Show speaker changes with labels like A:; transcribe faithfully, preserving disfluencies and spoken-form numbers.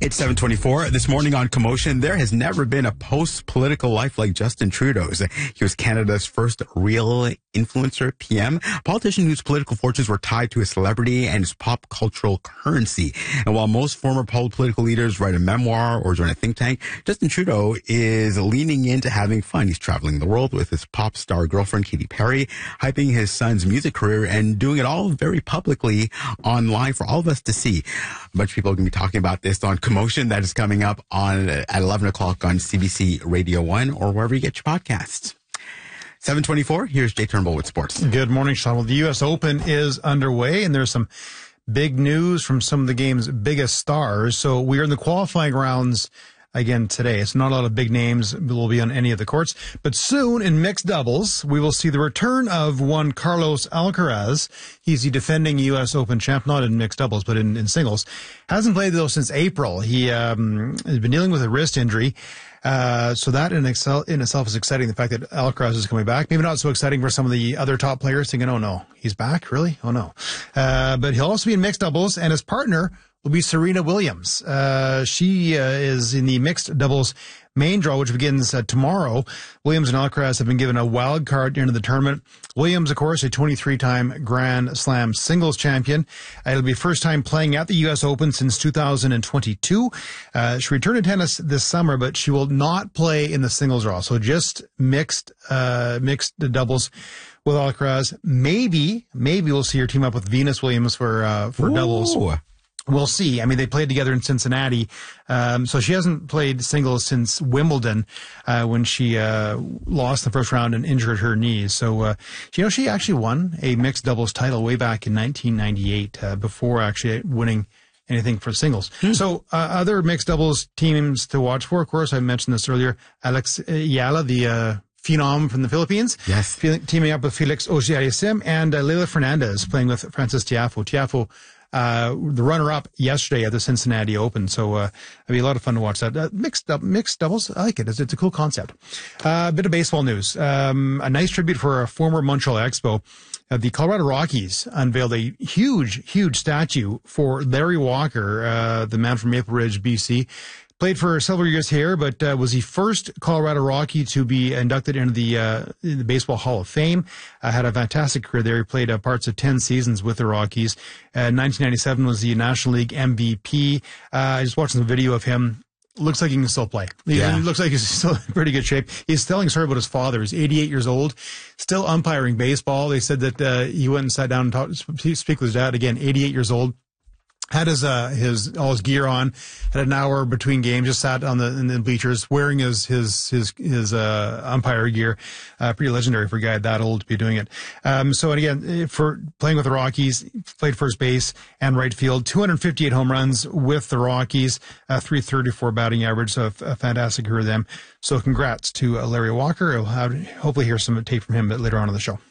A: It's seven twenty-four. This morning on Commotion, there has never been a post-political life like Justin Trudeau's. He was Canada's first real influencer P M, a politician whose political fortunes were tied to his celebrity and his pop cultural currency. And while most former political leaders write a memoir or join a think tank, Justin Trudeau is leaning into having fun. He's traveling the world with his pop star girlfriend, Katy Perry, hyping his son's music career and doing it all very publicly online for all of us to see. A bunch of people are going to be talking about this on Commotion. That is coming up on at eleven o'clock on C B C Radio one or wherever you get your podcasts. seven twenty-four, here's Jay Turnbull with sports.
B: Good morning, Sean. Well, the U S Open is underway, and there's some big news from some of the game's biggest stars. So we are in the qualifying rounds again today. It's not a lot of big names will be on any of the courts, but soon in mixed doubles, we will see the return of one Carlos Alcaraz. He's the defending U S Open champ, not in mixed doubles, but in, in singles. Hasn't played though since April. He um, has been dealing with a wrist injury. Uh, so that in, excel, in itself is exciting. The fact that Alcaraz is coming back, maybe not so exciting for some of the other top players thinking, oh no, he's back? Really? Oh no. Uh, but he'll also be in mixed doubles, and his partner will be Serena Williams. Uh, she uh, is in the mixed doubles main draw, which begins uh, tomorrow. Williams and Alcaraz have been given a wild card into the tournament. Williams, of course, a twenty-three-time Grand Slam singles champion. Uh, it'll be first time playing at the U S Open since two thousand twenty-two. Uh, she returned to tennis this summer, but she will not play in the singles draw. So just mixed, uh, mixed doubles with Alcaraz. Maybe, maybe we'll see her team up with Venus Williams for, uh, for
A: Ooh.
B: doubles. We'll see. I mean, they played together in Cincinnati. Um, so she hasn't played singles since Wimbledon, uh, when she, uh, lost the first round and injured her knees. So, uh, you know, she actually won a mixed doubles title way back in nineteen ninety-eight, uh, before actually winning anything for singles. Hmm. So, uh, other mixed doubles teams to watch for, of course, I mentioned this earlier, Alex Ayala, the, uh, phenom from the Philippines.
A: Yes.
B: Teaming up with Felix Auger-Aliassime, and uh, Leila Fernandez playing with Frances Tiafoe. Tiafoe, Uh, the runner-up yesterday at the Cincinnati Open. So, uh, it'll be a lot of fun to watch that. Uh, mixed up, mixed doubles. I like it. It's, it's a cool concept. Uh, a bit of baseball news. Um, a nice tribute for a former Montreal Expo. Uh, the Colorado Rockies unveiled a huge, huge statue for Larry Walker, uh, the man from Maple Ridge, B C. Played for several years here, but uh, was the first Colorado Rocky to be inducted into the, uh, in the Baseball Hall of Fame. Uh, had a fantastic career there. He played uh, parts of ten seasons with the Rockies. Uh, nineteen ninety-seven was the National League M V P. Uh, I just watched some video of him. Looks like he can still play. He,
A: yeah.
B: he looks like he's still in pretty good shape. He's telling us about his father. He's eighty-eight years old, still umpiring baseball. They said that uh, he went and sat down and talked, speak with his dad. Again, eighty-eight years old. Had his, uh, his, all his gear on, had an hour between games, just sat on the, in the bleachers, wearing his, his, his, his, uh, umpire gear. Uh, pretty legendary for a guy that old to be doing it. Um, so, and again, for playing with the Rockies, played first base and right field, two hundred fifty-eight home runs with the Rockies, uh, three thirty-four batting average, so a, a fantastic career them. So congrats to uh, Larry Walker. I'll have, hopefully hear some tape from him later on in the show.